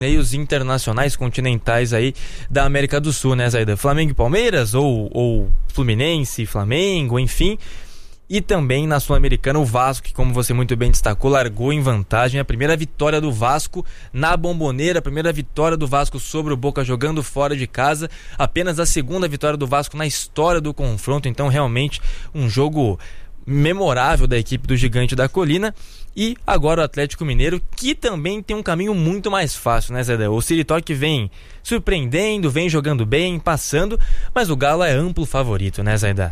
torneios internacionais continentais aí da América do Sul, né, Zaidan? Flamengo e Palmeiras, ou Fluminense e Flamengo, enfim. E também na Sul-Americana o Vasco, que como você muito bem destacou, largou em vantagem. A primeira vitória do Vasco na Bombonera, a primeira vitória do Vasco sobre o Boca jogando fora de casa, apenas a segunda vitória do Vasco na história do confronto. Então realmente um jogo memorável da equipe do Gigante da Colina. E agora o Atlético Mineiro, que também tem um caminho muito mais fácil, né, Zé? O Siritorque vem surpreendendo, vem jogando bem, passando, mas o Galo é amplo favorito, né, Zé?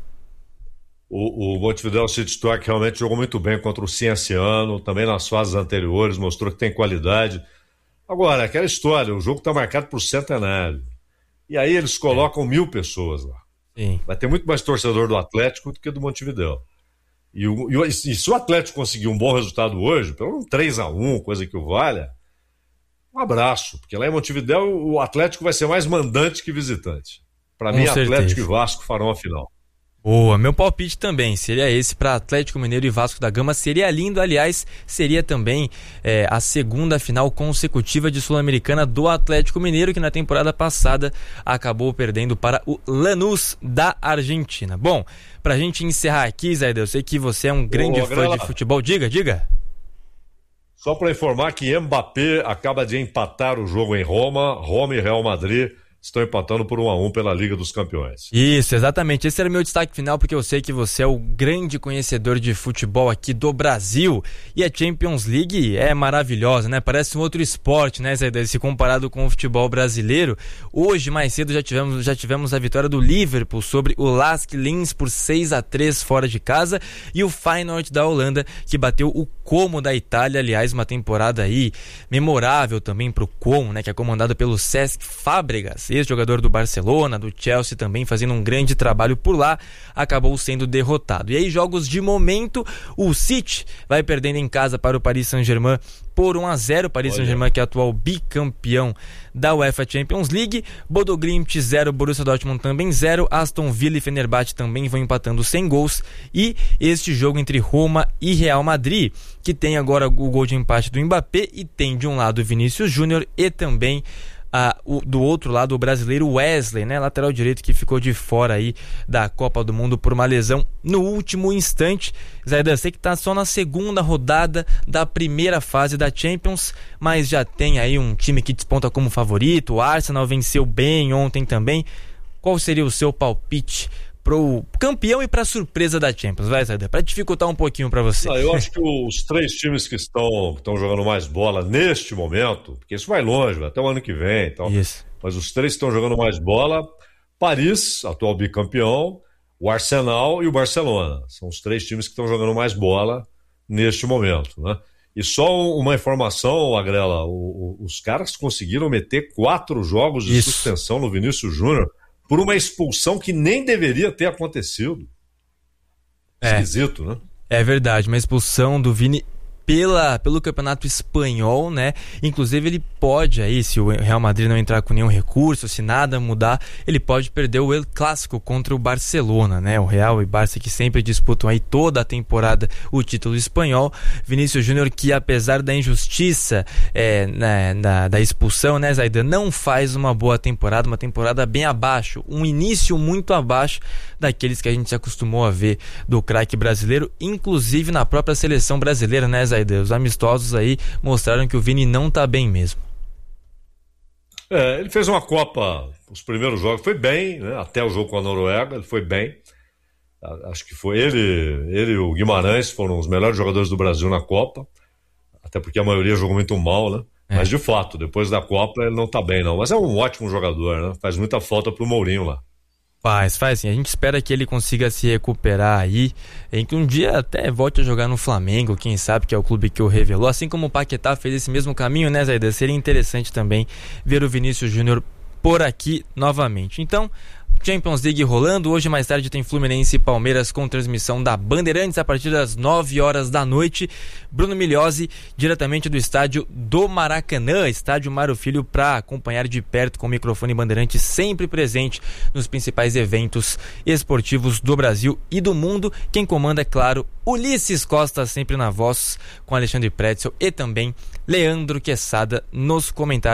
O Montevideo City Torque realmente jogou muito bem contra o Cienciano, também nas fases anteriores, mostrou que tem qualidade. Agora, aquela história, o jogo está marcado por centenário. E aí eles colocam 1.000 pessoas lá. Sim. Vai ter muito mais torcedor do Atlético do que do Montevideo. E se o Atlético conseguir um bom resultado hoje, pelo menos 3-1, coisa que o valha, um abraço, porque lá em Montevideo o Atlético vai ser mais mandante que visitante. Para mim, certeza. Atlético e Vasco farão a final. Boa, meu palpite também seria esse para Atlético Mineiro e Vasco da Gama. Seria lindo, aliás, seria também a segunda final consecutiva de Sul-Americana do Atlético Mineiro, que na temporada passada acabou perdendo para o Lanús da Argentina. Bom, pra gente encerrar aqui, Zé, eu sei que você é um grande fã de futebol. Diga. Só para informar que Mbappé acaba de empatar o jogo em Roma. Roma e Real Madrid estão empatando por 1-1 pela Liga dos Campeões. Isso, exatamente. Esse era o meu destaque final, porque eu sei que você é o grande conhecedor de futebol aqui do Brasil. E a Champions League é maravilhosa, né? Parece um outro esporte, né, Zé? Se comparado com o futebol brasileiro. Hoje, mais cedo, já tivemos a vitória do Liverpool sobre o Lask Linz por 6-3 fora de casa. E o Feyenoord da Holanda, que bateu o Como da Itália. Aliás, uma temporada aí memorável também pro Como, né? Que é comandado pelo Cesc Fábregas, ex-jogador do Barcelona, do Chelsea também, fazendo um grande trabalho por lá, acabou sendo derrotado. E aí, jogos de momento, o City vai perdendo em casa para o Paris Saint-Germain por 1-0, Paris Saint-Germain, que é atual bicampeão da UEFA Champions League. Bodo Glimt 0, Borussia Dortmund também 0, Aston Villa e Fenerbahçe também vão empatando sem gols. E este jogo entre Roma e Real Madrid, que tem agora o gol de empate do Mbappé e tem de um lado o Vinícius Júnior e também do outro lado o brasileiro Wesley, né, lateral direito, que ficou de fora aí da Copa do Mundo por uma lesão no último instante. Zaidan, sei que tá só na segunda rodada da primeira fase da Champions, mas já tem aí um time que desponta como favorito. O Arsenal venceu bem ontem também. Qual seria o seu palpite pro campeão e pra surpresa da Champions? Vai, Zaidan, pra dificultar um pouquinho pra você. Eu acho que os 3 times que estão jogando mais bola neste momento, porque isso vai longe, vai até o ano que vem, então, mas os 3 que estão jogando mais bola: Paris, atual bicampeão, o Arsenal e o Barcelona. São os 3 times que estão jogando mais bola neste momento, né? E só uma informação, Agrela, os caras conseguiram meter 4 jogos de suspensão no Vinícius Júnior por uma expulsão que nem deveria ter acontecido. Esquisito, né? É verdade, uma expulsão do Vini pelo Campeonato Espanhol, né? Inclusive ele pode aí, se o Real Madrid não entrar com nenhum recurso, se nada mudar, ele pode perder o El Clássico contra o Barcelona, né? O Real e Barça, que sempre disputam aí toda a temporada o título espanhol. Vinícius Júnior, que apesar da injustiça da expulsão, né, Zaidan, não faz uma boa temporada, uma temporada bem abaixo, um início muito abaixo daqueles que a gente se acostumou a ver do craque brasileiro, inclusive na própria seleção brasileira, né, Zaidan? Os amistosos aí mostraram que o Vini não tá bem mesmo. Ele fez uma Copa, os primeiros jogos, foi bem, né? Até o jogo com a Noruega, ele foi bem. Acho que foi ele e o Guimarães foram os melhores jogadores do Brasil na Copa, até porque a maioria jogou muito mal, né? Mas de fato, depois da Copa ele não tá bem não, mas é um ótimo jogador, né? Faz muita falta pro Mourinho lá. Faz sim. A gente espera que ele consiga se recuperar aí, em que um dia até volte a jogar no Flamengo, quem sabe, que é o clube que o revelou, assim como o Paquetá fez esse mesmo caminho, né, Zaidan? Seria interessante também ver o Vinícius Júnior por aqui novamente. Então, Champions League rolando. Hoje mais tarde tem Fluminense e Palmeiras com transmissão da Bandeirantes a partir das 9 horas da noite. Bruno Migliozzi, diretamente do estádio do Maracanã, estádio Mário Filho, para acompanhar de perto com o microfone Bandeirantes sempre presente nos principais eventos esportivos do Brasil e do mundo. Quem comanda, é claro, Ulisses Costa, sempre na voz, com Alexandre Pretzel e também Leandro Quesada nos comentários.